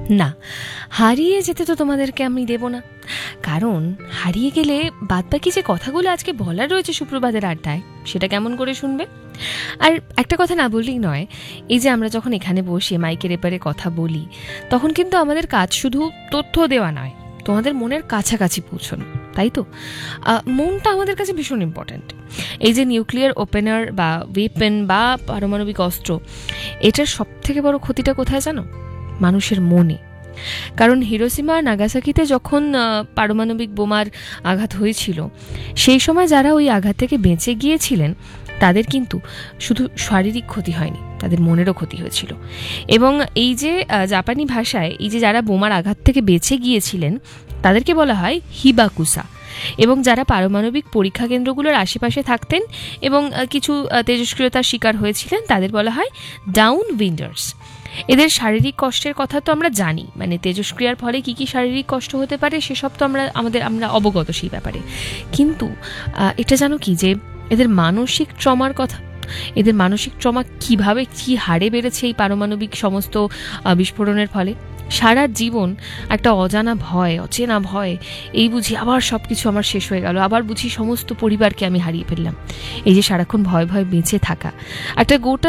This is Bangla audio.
না, হারিয়ে যেতে তো তোমাদেরকে আমি দেব না, কারণ হারিয়ে গেলে বাদবাকি যে কথাগুলো আজকে বলার রয়েছে সুপ্রভাতের আড্ডায় সেটা কেমন করে শুনবে? আর একটা কথা না বললেই নয়, এই যে আমরা যখন এখানে বসে মাইকের এপারে কথা বলি, তখন কিন্তু আমাদের কাজ শুধু তথ্য দেওয়া নয়, তোমাদের মনের কাছাকাছি পৌঁছানো, তাই তো? মনটা আমাদের কাছে ভীষণ ইম্পর্ট্যান্ট। এই যে নিউক্লিয়ার ওপেনার বা ওয়েপেন বা পারমাণবিক অস্ত্র, এটার সব থেকে বড় ক্ষতিটা কোথায় জানো? মানুষের মনে। কারণ হিরোশিমা আর নাগাসাকিতে যখন পারমাণবিক বোমার আঘাত হয়েছিল, সেই সময় যারা ওই আঘাত থেকে বেঁচে গিয়েছিলেন তাদের কিন্তু শুধু শারীরিক ক্ষতি হয়নি, তাদের মনেরও ক্ষতি হয়েছিল। এবং এই যে জাপানি ভাষায় এই যে যারা বোমার আঘাত থেকে বেঁচে গিয়েছিলেন তাদেরকে বলা হয় হিবাকুসা। এবং যারা পারমাণবিক পরীক্ষা কেন্দ্রগুলোর আশেপাশে থাকতেন এবং কিছু তেজস্ক্রিয়তার শিকার হয়েছিলেন তাদের বলা হয় ডাউন উইন্ডার্স। এদের শারীরিক কষ্টের কথা তো আমরা জানি, মানে তেজস্ক্রিয়ার ফলে কী কী শারীরিক কষ্ট হতে পারে সেসব তো আমরা অবগত সেই ব্যাপারে। কিন্তু এটা জানো কি, যে এদের মানসিক ট্রমার কথা, এদের মানসিক ট্রমা কীভাবে কী হারে বেড়েছে এই পারমাণবিক সমস্ত বিস্ফোরণের ফলে। সারা জীবন একটা অজানা ভয়, অচেনা ভয়, এই বুঝি আবার সব কিছু আমার শেষ হয়ে গেল, আবার বুঝি সমস্ত পরিবারকে আমি হারিয়ে ফেললাম। এই যে সারাক্ষণ ভয় ভয় বেঁচে থাকা, একটা গোটা